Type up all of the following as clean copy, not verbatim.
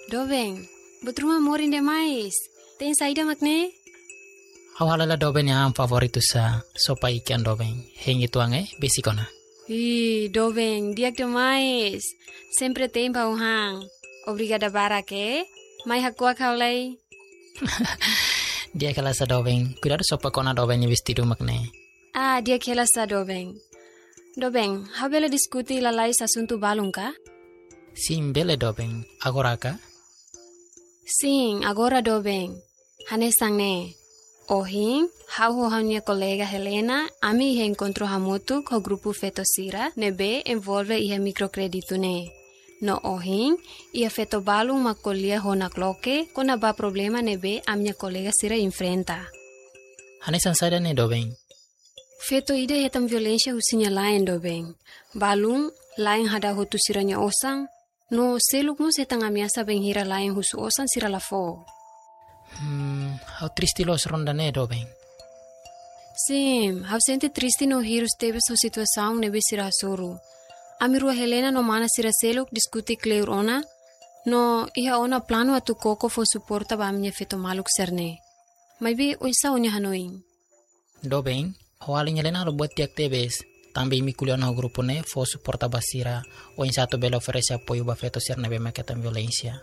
Dobeng, betruma morin demais. Tem saída makne? Hawalala doben yang favoritu sa sopa ikan dobeng. Heng itu ange besikona. Dobeng, diak demais. Sempre tem pauhang. Obrigada barake. Mai hakua kaulai. Dia kala sa dobeng. Cuidado sopa kona dobeng vestido makne. Dia kela sa dobeng. Dobeng, habela diskuti lalai asunto balung ka? Sim, bele dobeng. Agora ka? Sim, agora dobeng. Hanesang ne. Ohing, hau minha colega Helena, ami ihe encontro hamutu ko grupo Fetosira, nebe envolve ihe microcredito ne. No ohing, ia feto balung makolia hona kloke, kona ba problema nebe a minha colega Sira enfrenta. Hanesan sada ne dobeng. Feto ida hetam violência husinya lain dobeng. Balung, lain hada hutu siranya osang, no seluk mo setang amiasa benghira lain husu osang sira lafo. How triste los ronda ne dobeng. Sim, hau sente triste no hirus tebe so situação nebe sira suru. Amirua Helena no mana sira seluk diskuti kleur ona, no iha ona plano atu koko fo suporta ba minha feto maluk serne. Maybe oisa onya hanoing. Dobeng, hoaling Helena lo buat tiak tebes. Tambi mi kuliah no grupo ne fo suporta basira. O insato bela oferece apoio ba feto serne be maketan violência.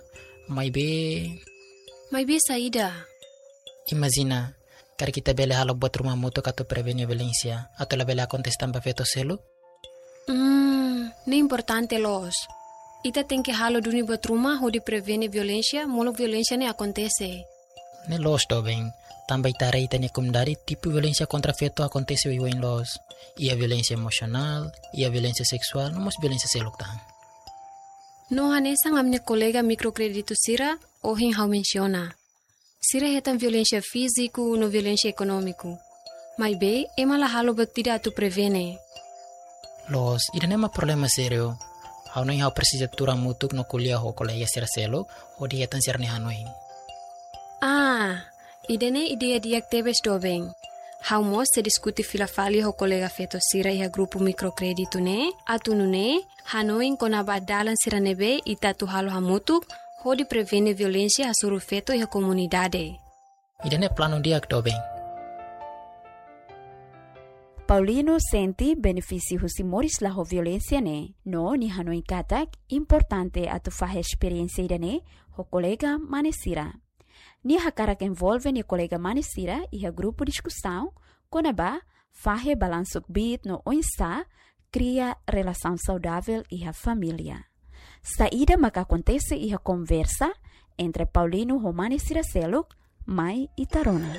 Maybe saída. Imagina, kari kita bele halo buat rumah mutu kato prevenir violência. Atau la bele contestan ba feto selu? Ne importante los. Ita tem que halo duni buat rumah ho di prevene violência, molo violência ne acontece. Ne los dobeng. Também tare ita ne kumdari tipo violência contra feto acontece wiwa in los. Ia violência emocional, ia violência sexual, não mos violência seluk tang. No hanesang a minha colega microcredito Sira, ohin hau menciona. Sira hetam violência físico no violência econômico. Mas be, ema la halo batida atu prevene. Los, ida nema problema serio. Hau no hau precisa tura mutuk no kuliah ho colega sira selo, o di hetan sirne hanoing. Idene ideia diak tebes dobeng. Hau mos se diskuti filafali ho colega feto Sira iha grupo microcredito ne, atunu ne, hanoing kona badalan sira nebe ita tu halo hamutuk, ho di prevene violência asuru feto iha comunidade. Idene plano diak dobeng. Paulino senti benefício husimores la ho violência ne, no ni hanoing katak importante atu fahe experiência idane ho colega manesira. Ni hakarak envolve ni colega manesira iha grupo discussão, konaba fahe balansuk bit no oinsa, cria relação saudável iha família. Saída maka acontece iha conversa entre Paulino ho manesira seluk, mai e Tarona.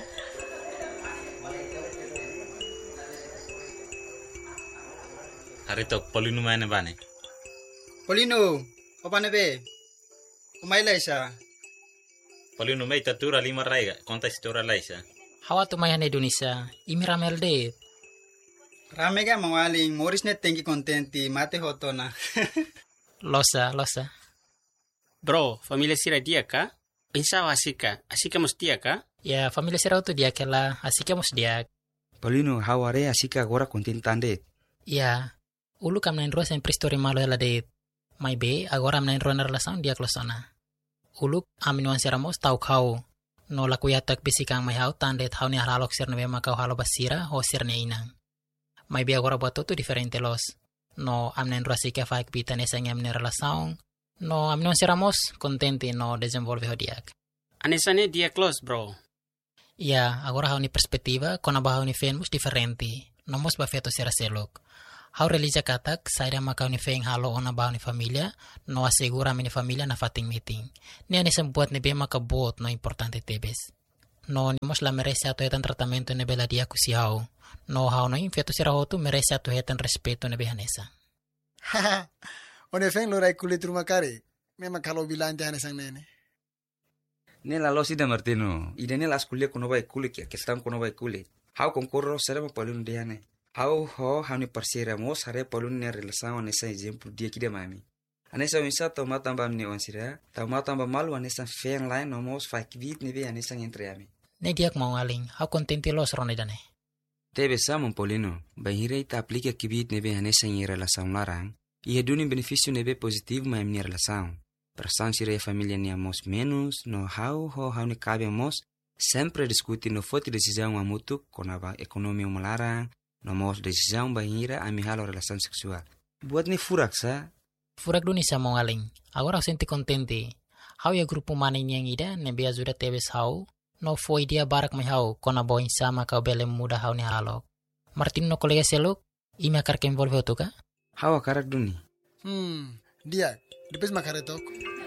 Haritok Paulino mana bane? Paulino, apa nebe? Kumai laisa. Paulino mai tatura lima raiga, conta história laisa. Hawa tu mayan Indonesia, imiramel de. Rame ka mawaling, Morris net tengi contenti, mate hotona. Losa. Bro, familia Sira dia ka? Insawa asika mus dia ka? Ya, familia sira tu dia kela, asika mus dia. Paulino, haware asika agora contentande. Ya, ulu kam nain rosa en pristori malo ela de. Mai be, agora am nain roa na relação dia klosona. Uluk aminuan siramos tau kau. No lakuyatak bisikang may hau tandet hau ni haralok sir nebe makau halo basira ho sir ne inang. May bi agora buat tu diferente los. No amnen rasika faik bitan esang amnen relação. No aminuan siramos contente no desenvolve ho diak. Anesane dia close, bro. Ya, agora hau ni perspektiva kona ba hau ni fenmus diferente. Nomos ba feto sira selok. Hau relija katak, saira makau ni feng halo ona bao ni familia, no asegura mini familia na fating meeting. Ni anisang buat ni bema ka buot no importante tebes. No ni mos la merece ato hetan tratamento ni bela dia kusi hau. No hau no infeto sira hotu merece ato hetan respeto ni behanesa. Haha, one feng lorai kulit rumah kare. Memang kalau bilang jangan sang nene. Nela lo sida Martino, idene las kuliah kono bai kulit ya, kestam kono bai kulit. Hau konkurro serba Paulino diane. Hau hani parsiramos hare Paulino ne relação nessa exemplo dia que de mami. Anessa misa toma tamba ne onsira, toma tamba malu anessa feng lain nomos fakvit ne be anessa entre ami. Ne diak mau aling, hau contente los ronedane. Tebe samon Paulino, bahire ita aplica kibit ne be anessa em relação larang, e redune benefício ne be positivo ma em relação. Pressão sira e família nia mos menos, no hau ni cabe mos, sempre discutir no foto decisão amutu, konaba ekonomi melarang, no mos decisão bahira amihalo relação sexual. Buat ni furak sa? Furak duni sa mo aling. Agora senti contente. Hau ya grupo mana yang ida nebe ajuda tebes hau, no foi dia barak mai hau, kona boin sama kau bele muda hau ni halok. Martin no kolega seluk, ime akar ke envolve otuka? Hau akarak duni. Dia, depois makaretok.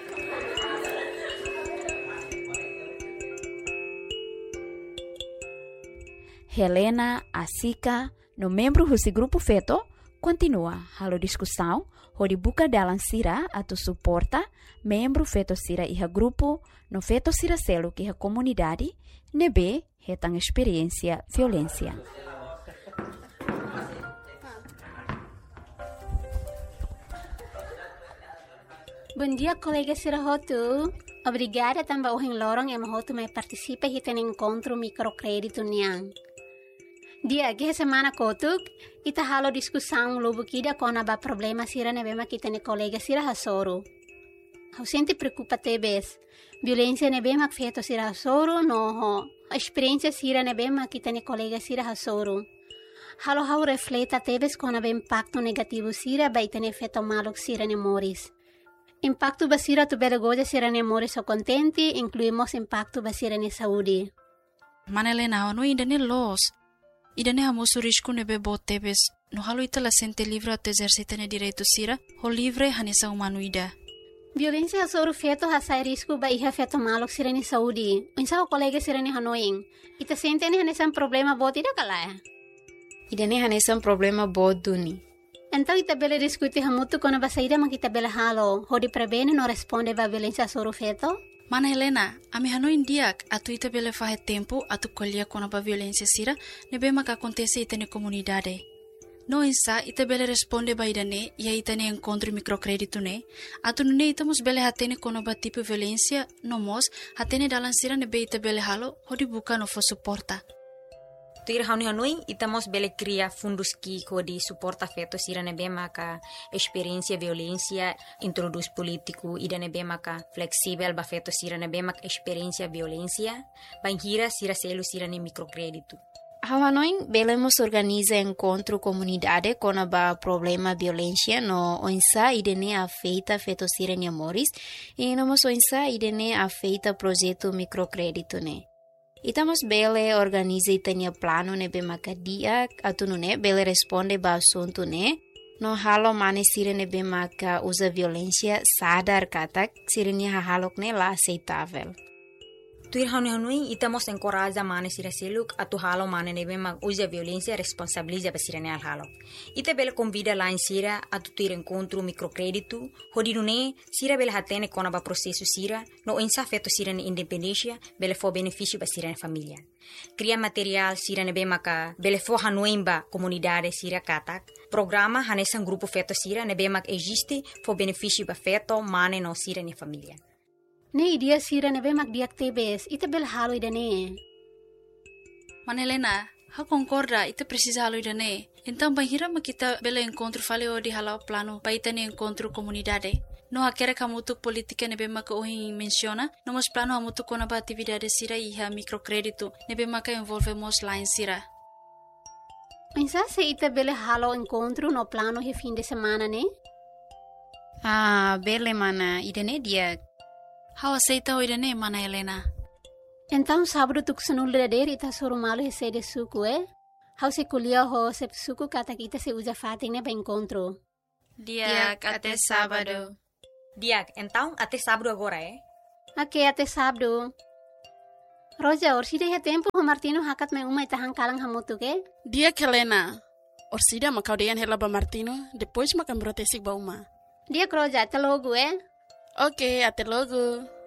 Helena, Asika, no membro desse grupo feto, continua a discussão, onde buka dalam sira atau suporta membro feto sira iha grupo, no feto sira selo que iha comunidade, nebe hetang experiência violência. Bom dia, colega Sirahotu. Obrigada também ao lorong yang Hotu me participa e tem encontro microcrédito niang. Dia que semana kotuk ita halo discussão lobo kida kona ba problema sira ne bema kita ne colega sira hasoro. Hau sente preocupa tebes. Violência ne bema feto sira hasoro no ho. Experiência sira ne bema kita ne colega sira hasoro. Halo hau refleta tebes kona ba impacto negativo sira ba ita ne feto malok sira ne moris. Impacto basira tu bela goja sira ne moris o contenti, incluímos impacto basira ne saúde. Manelena, no ainda ne los. Idane hamoso risco nebe botebes, no halo ita la sente livre at exercita ne direito sira, ho livre hanesa humanoida. Violência sobre feto hasai risco ba iha feto malok sira ne saúde. Insa o colega sira ne hanoing. Ita sente ne hanesa problema bot ida kalaya. Idane hanesa problema bot duni. Então ita bela discute hamutu kona basaida makita bela halo, ho di prevene no responde ba violência sobre feto? Mana Helena, ame hano indiak, atu ita bele fahe tempo, atu kolia kona ba violência sira, nebe maka acontece ita ne comunidade. No insa, ita bele responde ba idane, ia ita ne encontro microcrédito ne, atu nune ita mos bele hatene kona ba tipo violência, no mos, hatene dalan sira nebe ita bele halo, hodi buka no fo suporta. Tuir hauni hanoi, itamos bele cria fundos ki di suporta feto sira nebe maka experiência violência, introduz político, ida nebe maka flexível ba feto sira nebe maka experiência violência, banhira sira selo sira ne microcrédito. Hanoi belemos organiza encontro comunidade com a problema violência no onsa idene afeita feto sira ne moris e no mos onsa idene afeita projeto microcrédito ne. Itamos bele organiza itania plano ne be makadia atunu ne bele responde ba assunto ne no halo mane sira ne be maka usa violência sadar katak sirnia halok ne la aceitável. Tuir hanui itamos encoraja mane sira seluk atu halo mane nebe mag usa violência responsabiliza ba sira ne al halo. Ita bele convida lá em sira atu tuir encontro microcrédito, hodinune sira bele hatene kona ba processo sira, no insa feto sira ne independência, bele fo benefício ba sira ne família. Cria material sira nebe maka bele fo hanui ba comunidade sira katak. Programa hanesan grupo feto sira nebe mag existe fo benefício ba feto mane no sira ne família. Ne dia sira nebe mak diak tebes, ita bel halo idane. Manelena, ha concorda, ita precisa halo idane. Então banhira makita bele encontro faleo di halau plano, pa ita ne encontro comunidade. No hakere kamutuk politika nebe maka ohin menciona, nomos plano hamutuk kona ba atividade sira iha microcrédito, nebe maka envolvemos lá em sira. Pensa se ita bele halo encontro no plano he fim de semana, ne? Ah, bele mana, idane dia. How aceita o idane, mana Helena? Então sábado tu kusunul dader ita suru malu he sede suku, How se kulia ho se suku kata kita se usa fating ne ba encontro. Diak até sábado. Diak, então até sábado agora, Ok, até sábado. Roja, orsida he tempo ho Martino hakat me uma itahan kalang hamutu ke? Diak Helena. Orsida makau deyan hela ba Martino, depois makam brotesik ba uma. Diak Roja, até logo, Ok, até logo.